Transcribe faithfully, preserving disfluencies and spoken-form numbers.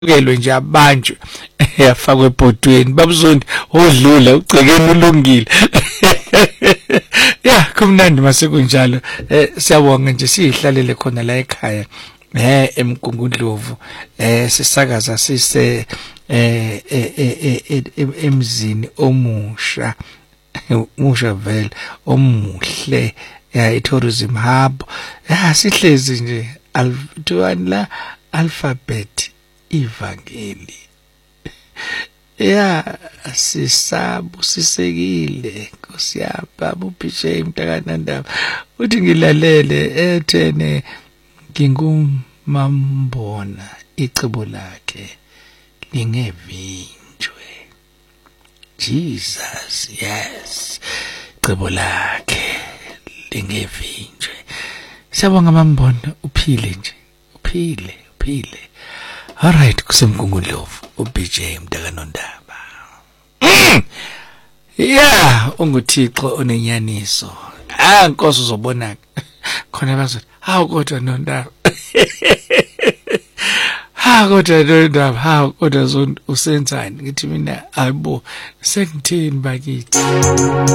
kelwe nje abanjwe yafakwe ebhodweni babuzondi odlula ugcekeni ulungile. Ya kumnandi mase kunjalo. Eh siyabonga nje sihlalele khona la ekhaya eh eMgungundlovu eh sisakaza sise eh emzini omusha musha vele omuhle ya tourism hub. Ya sihlezi nje altuan la alphabet ivangeli. Ya sisabu sisekile kusiyapha uPJ Mntakanandaba uthi ngilalele ethene ngingumambona icebo lakhe lingevinjwe. Jesus, yes, icebo lakhe lingevinjwe. Siyabonga mambona uphile nje uphile uphile. All right, kusemgungundlovu uPJ Mntakanandaba. Mm! Yeah, unguThixo onenyaniso. Ah, Nkosi uzobona khona bazothi hawu kodwa Nondaba. Ha kodwa Nondaba, ha kodwa usenzani ngithi mina ayibo sengithini bakithi.